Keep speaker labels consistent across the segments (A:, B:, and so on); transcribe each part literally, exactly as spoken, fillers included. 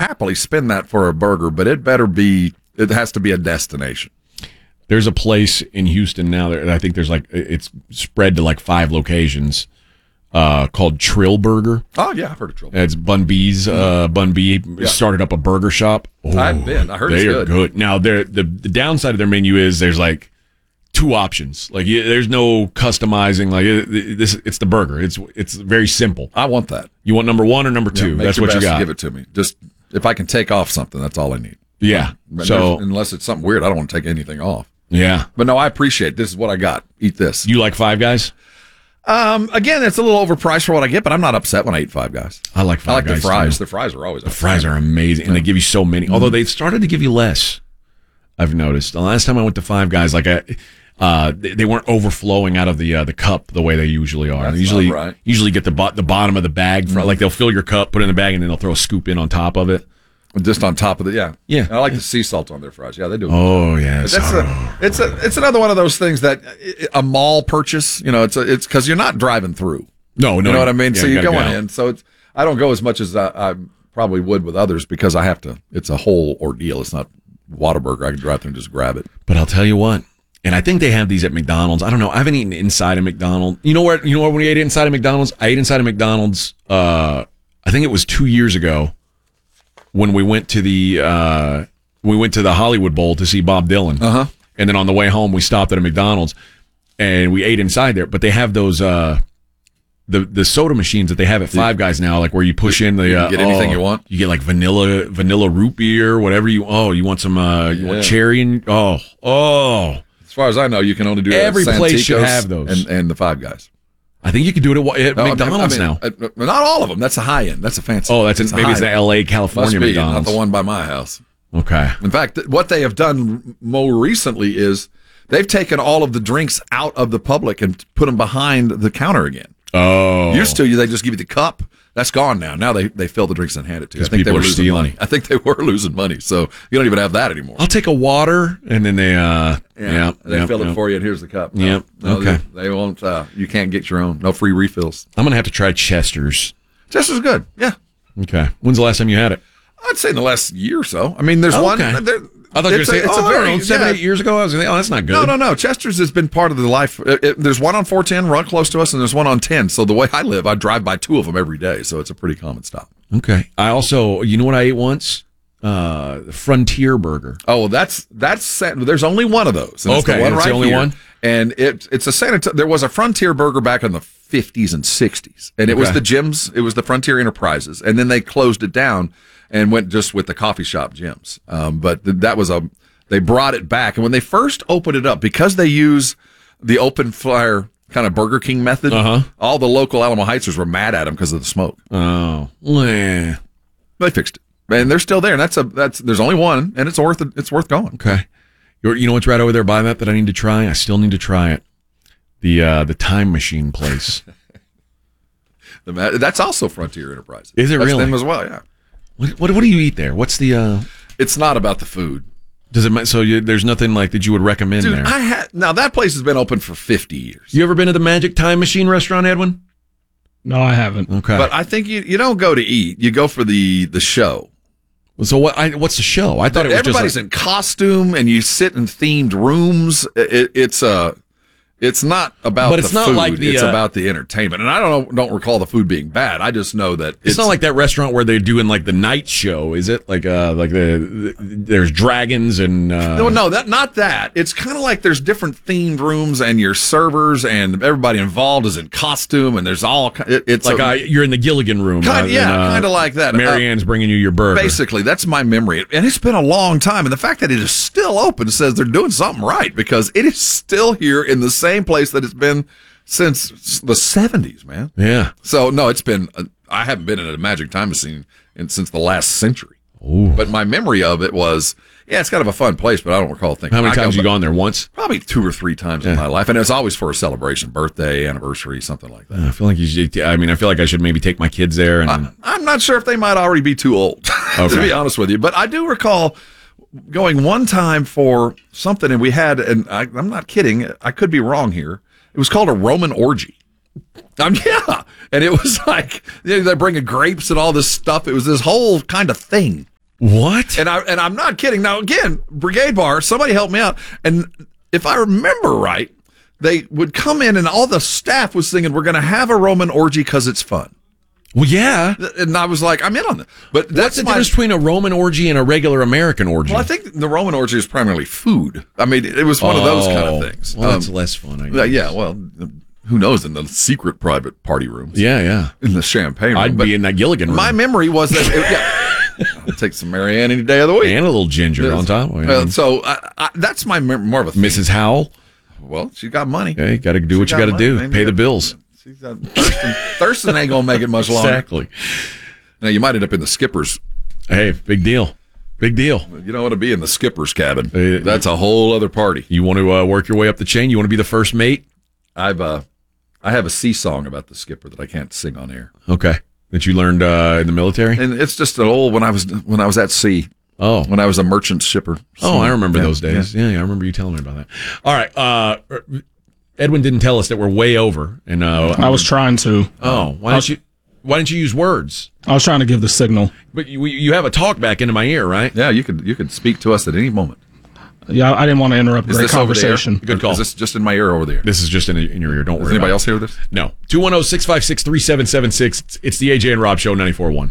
A: happily spend that for a burger, but it better be. It has to be a destination.
B: There's a place in Houston now that I think there's like it's spread to like five locations uh, called Trill Burger.
A: Oh yeah, I've heard of Trill.
B: It's Bun B's. Uh, Bun B
A: Yeah.
B: started up a burger shop. Oh,
A: I've been. I heard it's
B: they are
A: good.
B: good. Now, they're, the the downside of their menu is there's like two options. Like you, there's no customizing. Like it, this, it's the burger. It's it's very simple.
A: I want that.
B: You want number one or number
A: Yeah,
B: two?
A: make
B: That's
A: your
B: what you
A: best to
B: got.
A: Give it to me. Just if I can take off something, that's all I need.
B: Yeah.
A: But
B: So
A: there's- unless it's something weird, I don't want to take anything off.
B: yeah,
A: But no, I appreciate it. This is what I got. Eat this.
B: you like Five Guys?
A: Um, again, it's a little overpriced for what I get, but I'm not upset when I eat Five Guys.
B: I like
A: I
B: Five
A: like
B: Guys.
A: the fries.
B: too.
A: The fries are always
B: The fries are amazing, and they give you so many. Although they've started to give you less, I've noticed. The last time I went to Five Guys, like I, uh, they, they weren't overflowing out of the uh, the cup the way they usually are.
A: That's
B: They usually
A: not right.
B: usually get the bo- the bottom of the bag. For, Like they'll fill your cup, put it in the bag, and then they'll throw a scoop in on top of it.
A: just on top of the yeah
B: Yeah.
A: I like the sea salt on their fries. Yeah, they do.
B: Oh yeah,
A: But that's a, it's a it's another one of those things that a mall purchase. You know, it's a, it's because you're not driving through.
B: no, no.
A: You know what I mean?
B: yeah,
A: so
B: you
A: you're
B: gotta
A: going
B: go.
A: in. So it's I don't go as much as I, I probably would with others because I have to. It's a whole ordeal. It's not Whataburger. I can drive through and just grab it.
B: But I'll tell you what, and I think they have these at McDonald's. I don't know. I haven't eaten inside a McDonald's. You know where? You know where we ate inside a McDonald's? I ate inside a McDonald's. Uh, I think it was two years ago when we went to the uh, we went to the Hollywood Bowl to see Bob Dylan.
A: Uh huh.
B: And then on the way home, we stopped at a McDonald's and we ate inside there. But they have those uh, the the soda machines that they have at Five Guys now, like where you push in the
A: You can
B: uh,
A: get anything
B: oh,
A: you want?
B: You get like vanilla vanilla root beer, whatever you. Oh, you want some uh, you
A: Yeah.
B: want cherry and oh oh.
A: As far as I know, you can only do that
B: Every
A: at
B: place should
A: Santikos
B: have those.
A: and, and the Five Guys.
B: I think you could do it at, at
A: No, I mean-
B: McDonald's
A: I mean,
B: now.
A: uh, not all of them. That's a high end. That's a fancy.
B: Oh, that's in,
A: a
B: maybe it's
A: high
B: the
A: end.
B: L A
A: Must
B: California
A: be,
B: McDonald's.
A: not the one by my house.
B: Okay.
A: In fact, th- what they have done more recently is they've taken all of the drinks out of the public and put them behind the counter again.
B: Oh,
A: Used to, they just give you the cup. That's gone now. Now they, they fill the drinks and hand it to you. I
B: 'Cause
A: think they
B: people
A: were
B: are
A: losing
B: stealing.
A: money. I think they were losing money. So you don't even have that anymore.
B: I'll take a water and then they uh yeah,
A: they
B: yeah,
A: fill
B: yeah.
A: it for you, and here's the cup. No,
B: Yep.
A: no,
B: Okay.
A: They, they won't. Uh, you can't get your own. No free refills.
B: I'm gonna have to try Chester's.
A: Just as good. Yeah.
B: Okay. When's the last time you had it?
A: I'd say in the last year or so. I mean, there's
B: Oh,
A: one.
B: okay.
A: There,
B: I thought you were
A: it's
B: going
A: a-
B: to say,
A: it's a
B: oh, I don't
A: very-
B: know, seven,
A: yeah.
B: eight years ago. I was going to think, oh, that's not good.
A: No, no, no. Chester's has been part of the life. It, it, there's one on four ten, run close to us, and there's one on ten. So the way I live, I drive by two of them every day. So it's a pretty common stop.
B: Okay. I also, you know what I ate once? Uh, Frontier Burger.
A: Oh, that's that's San, there's only one of those. And it's
B: Okay,
A: the one
B: it's the
A: right
B: only
A: here.
B: one?
A: And it it's a San Antonio. There was a Frontier Burger back in the fifties and sixties, and it was
B: Okay.
A: the Jim's. It was the Frontier Enterprises, and then they closed it down and went just with the coffee shop Jim's. Um, but th- that was a they brought it back, and when they first opened it up, because they use the open fire kind of Burger King method,
B: Uh-huh.
A: all the local Alamo Heightsers were mad at them because of the smoke.
B: Oh. Eh.
A: They fixed it, and they're still there. And that's a that's there's only one, and it's worth it. It's worth going.
B: Okay. You're, you know what's right over there by that that I need to try? I still need to try it. The uh, the time machine place.
A: The ma- That's also Frontier Enterprises.
B: Is it
A: That's
B: really?
A: them as well? Yeah.
B: What, what what do you eat there? What's the uh
A: It's not about the food.
B: does it ma- so you, there's nothing like that you would recommend
A: Dude,
B: there?
A: I had now that place has been open for fifty years.
B: You ever been to the Magic Time Machine restaurant, Edwin?
C: No, I haven't.
B: Okay.
A: But I think you, you don't go to eat. You go for the the show.
B: so what I, what's the show? I thought it was
A: Everybody's
B: just like,
A: in costume and you sit in themed rooms. It, it's a It's not about
B: But it's
A: the
B: not
A: food.
B: like the,
A: it's
B: uh,
A: about the entertainment. And I don't don't recall the food being bad. I just know that
B: It's, not like that restaurant where they're doing like the night show, is it? Like uh like the, the there's dragons and uh
A: No, no, that not that. It's kind of like there's different themed rooms, and your servers and everybody involved is in costume, and there's all. It, it's
B: like
A: a,
B: uh, you're in the Gilligan room.
A: Kind-
B: uh,
A: yeah,
B: and, uh,
A: kinda like that.
B: Marianne's bringing you your burger.
A: basically that's my memory, and it's been a long time. And the fact that it is still open says they're doing something right, because it is still here in the same place that it's been since the seventies, man.
B: Yeah.
A: So no, it's been. Uh, I haven't been in a Magic Time Machine in, since the last century.
B: Ooh.
A: But my memory of it was, yeah, it's kind of a fun place, but I don't recall thinking.
B: How many
A: I
B: times
A: go
B: you
A: back-
B: gone there? Once?
A: Probably two or three times in
B: Yeah.
A: my life, and it's always for a celebration, birthday, anniversary, something like that.
B: I feel like you should, I mean, I feel like I should maybe take my kids there and
A: I, I'm not sure if they might already be too old, to
B: Okay.
A: be honest with you. But I do recall going one time for something, and we had, and I, I'm not kidding, I could be wrong here. It was called a Roman orgy. Um, yeah, and it was like, you know, they're bringing grapes and all this stuff. It was this whole kind of thing.
B: What?
A: And I and I'm not kidding. Now again, Brigade Bar, somebody help me out. And if I remember right, they would come in and all the staff was singing, "We're going to have a Roman orgy because it's fun."
B: Well, yeah.
A: And I was like, I'm in on that. But that's
B: What's the
A: my,
B: difference between a Roman orgy and a regular American orgy?
A: Well, I think the Roman orgy is primarily food. I mean, it was one of those kind of things.
B: Well, that's
A: Um,
B: less fun, I
A: yeah,
B: guess.
A: yeah, well, who knows in the secret private party rooms.
B: Yeah, yeah.
A: In the champagne room.
B: I'd
A: But
B: be in that Gilligan room.
A: my memory was that, it, yeah, I'll take some Marianne any day of the week.
B: And a little ginger
A: Yes.
B: on top.
A: Uh, so I, I, that's my mem- more of a thing.
B: Missus Howell.
A: Well, she got money.
B: Hey, got to do what
A: She
B: you got to
A: money.
B: do.
A: Maybe
B: Pay the
A: got-
B: bills.
A: She's got Thurston, Thurston ain't going to make it much longer.
B: Exactly.
A: Now, you might end up in the skipper's.
B: Hey, big deal. Big deal.
A: You don't want to be in the skipper's cabin.
B: Uh,
A: That's a whole other party.
B: You want to uh, work your way up the chain? You want to be the first mate?
A: I've uh, I have a sea song about the skipper that I can't sing on air,
B: Okay. That you learned uh, in the military?
A: and it's just an old when I was when I was at sea,
B: Oh.
A: when I was a merchant shipper.
B: Oh, I remember
A: Yeah,
B: those days. Yeah. yeah, I remember you telling me about that. All right. Uh, Edwin didn't tell us that we're way over. And uh,
C: I was trying to.
B: Oh, why didn't you? Why didn't you use words?
C: I was trying to give the signal.
B: But you, you have a talk back into my ear, right?
A: Yeah, you could you could speak to us at any moment.
C: Yeah, I didn't want to interrupt a
A: Is
C: great
A: this over the air?
C: conversation.
B: Good call.
A: Is this just in my ear or over there?
B: This is just in, in your ear. Don't
A: Does
B: worry.
A: anybody
B: about
A: else hear this?
B: it. No. two one zero, six five six, three seven seven six. It's, it's the A J and Rob Show, ninety-four point one.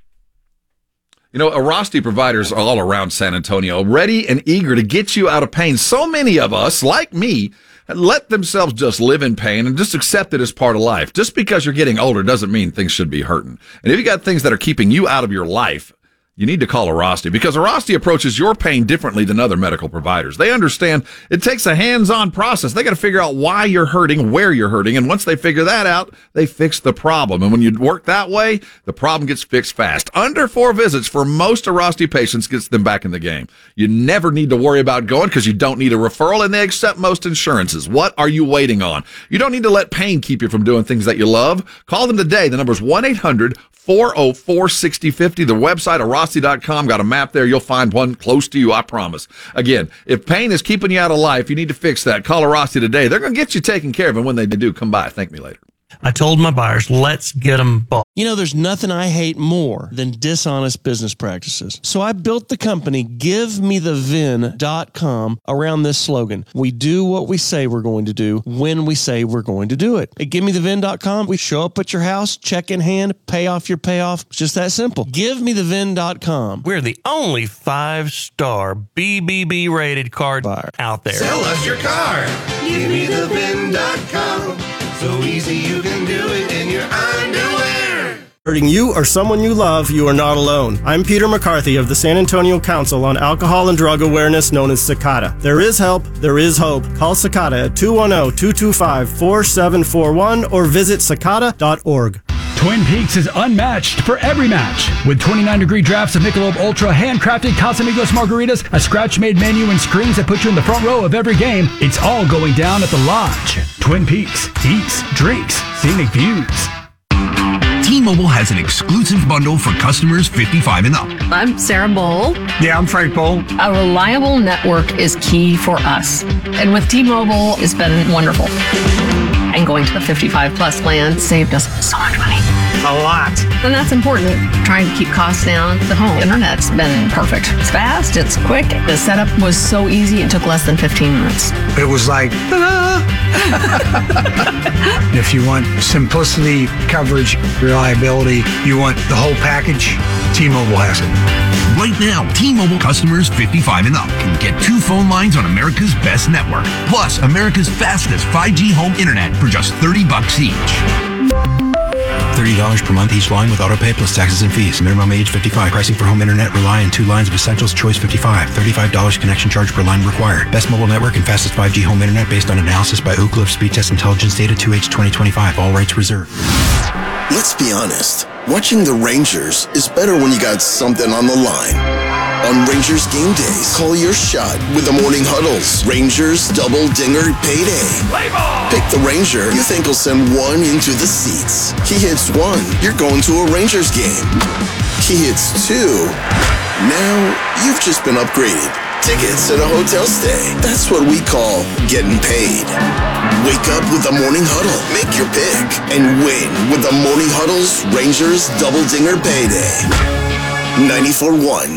A: You know, Arasti providers are all around San Antonio, ready and eager to get you out of pain. So many of us, like me, let themselves just live in pain and just accept it as part of life. Just because you're getting older doesn't mean things should be hurting. And if you got things that are keeping you out of your life, you need to call Arasti, because Arasti approaches your pain differently than other medical providers. They understand it takes a hands-on process. They got to figure out why you're hurting, where you're hurting, and once they figure that out, they fix the problem. And when you work that way, the problem gets fixed fast. Under four visits for most Arasti patients gets them back in the game. You never need to worry about going because you don't need a referral, and they accept most insurances. What are you waiting on? You don't need to let pain keep you from doing things that you love. Call them today. The number is one eight hundred, four oh four, six oh five oh. The website, arasti dot com. Got a map there. You'll find one close to you, I promise. Again, if pain is keeping you out of life, you need to fix that. Call Arasti today. They're going to get you taken care of, and when they do, come by. Thank me later.
D: I told my buyers, let's get them bought.
E: You know, there's nothing I hate more than dishonest business practices. So I built the company give me the vin dot com around this slogan. We do what we say we're going to do when we say we're going to do it. At give me the vin dot com, we show up at your house, check in hand, pay off your payoff. It's just that simple. give me the vin dot com.
D: We're the only five-star B B B rated car buyer out there.
F: Sell us your car. give me the vin dot com. So easy you can do it in your underwear.
G: Hurting you or someone you love, you are not alone. I'm Peter McCarthy of the San Antonio Council on Alcohol and Drug Awareness, known as Cicada. There is help, there is hope. Call Cicada at two one zero, two two five, four seven four one or visit cicada dot org.
H: Twin Peaks is unmatched for every match. With twenty-nine degree drafts of Michelob Ultra, handcrafted Casamigos margaritas, a scratch-made menu, and screens that put you in the front row of every game, it's all going down at the Lodge. Twin Peaks. Eats, drinks, scenic views.
I: T-Mobile has an exclusive bundle for customers fifty-five and up.
J: I'm Sarah Bowl.
H: Yeah, I'm Frank Bowl.
J: A reliable network is key for us. And with T-Mobile, it's been wonderful. And going to the fifty-five plus plan saved us so much money.
H: A lot.
J: And that's important. Trying to keep costs down. The home internet's been perfect. It's fast, it's quick. The setup was so easy, it took less than fifteen minutes.
H: It was like, ta-da! If you want simplicity, coverage, reliability, you want the whole package, T-Mobile has it.
I: Right now, T-Mobile customers fifty-five and up can get two phone lines on America's best network, plus America's fastest five G home internet for just thirty bucks each.
K: thirty dollars per month each line with autopay plus taxes and fees. Minimum age fifty-five. Pricing for home internet rely on two lines of Essentials Choice fifty-five. thirty-five dollars connection charge per line required. Best mobile network and fastest five G home internet based on analysis by Ookla of Speed Test Intelligence Data two H twenty twenty-five. All rights reserved.
L: Let's be honest. Watching the Rangers is better when you got something on the line. On Rangers game days, call your shot with the morning huddles. Rangers double dinger payday. Pick the Ranger you think will send one into the seats. He hits one, you're going to a Rangers game. He hits two. Now you've just been upgraded. Tickets and a hotel stay. That's what we call getting paid. Wake up with the Morning Huddle. Make your pick and win with the Morning Huddle's Rangers Double Dinger Payday. ninety-four point one